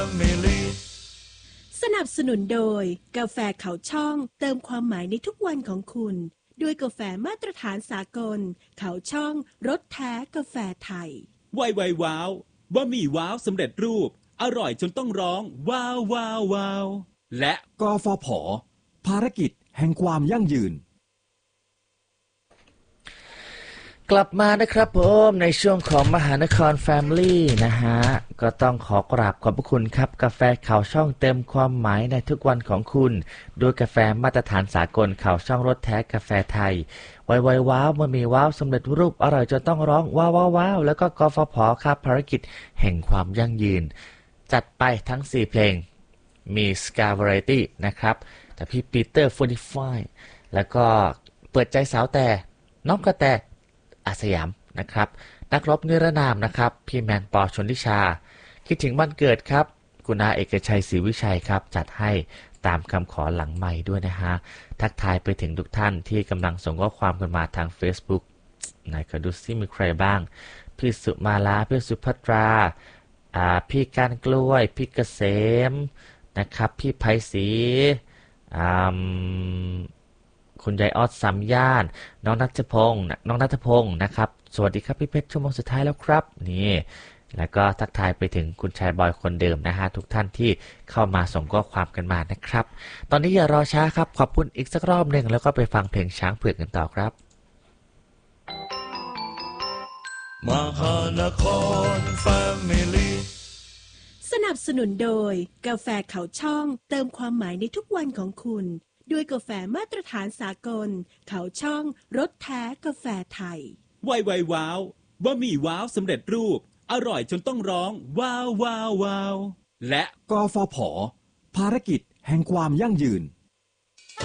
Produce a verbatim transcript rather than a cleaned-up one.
สนับสนุนโดยกาแฟเขาช่องเติมความหมายในทุกวันของคุณด้วยกาแฟมาตรฐานสากลเขาช่องรสแท้กาแฟไทยไวไวว้าวบะหมี่ว้าวสำเร็จรูปอร่อยจนต้องร้องว้าวว้าวว้าวและกฟผ.ภารกิจแห่งความยั่งยืนกลับมานะครับผมในช่วงของมหานคร Family นะฮะก็ต้องขอกราบขอบพระคุณครับกาแฟข่าวช่องเต็มความหมายในทุกวันของคุณด้วยกาแฟมาตรฐานสากลข่าวช่องรสแท้กาแฟไทยไวไวว้าวมันมีว้าวสำเร็จรูปอร่อยจนต้องร้องว้าวว้าวว้าวแล้วก็กฟผ.ครับภารกิจแห่งความยั่งยืนจัดไปทั้งสี่เพลงมี Ska Variety นะครับแต่พี่ปีเตอร์โฟร์ตี้ไฟว์แล้วก็เปิดใจสาวแต่น้องกระแตอาสยามนะครับนักรบนิรนามนะครับพี่แมนปอชนทิชาคิดถึงวันเกิดครับกุณาเอกชัยศรีวิชัยครับจัดให้ตามคำขอหลังใหม่ด้วยนะฮะทักทายไปถึงทุกท่านที่กำลังส่งข้อความกันมาทาง Facebook ไหนขอดูซิมีใครบ้างพี่สุมาลาพี่สุภัตราอ่าพี่การกล้วยพี่เกษมนะครับพี่ไพศรีอ่าคุณยายออดสามย่านน้องนัทพงศ์น้องนัทพงศ์นะครับสวัสดีครับพี่เพชรชั่วโมงสุดท้ายแล้วครับนี่แล้วก็ทักทายไปถึงคุณชายบอยคนเดิมนะฮะทุกท่านที่เข้ามาส่งข้อความกันมานะครับตอนนี้อย่ารอช้าครับขอบคุณอีกสักรอบหนึ่งแล้วก็ไปฟังเพลงช้างเผือกกันต่อครับมหานคร Family สนับสนุนโดยกาแฟเขาช่องเติมความหมายในทุกวันของคุณด้วยกาแฟมาตรฐานสากลเขาช่องรสแท้กาแฟไทยไวไวว้าวบะหมี่ว้าวสำเร็จรูปอร่อยจนต้องร้องว้าวว้าวว้าวและกฟผ.ภารกิจแห่งความยั่งยืน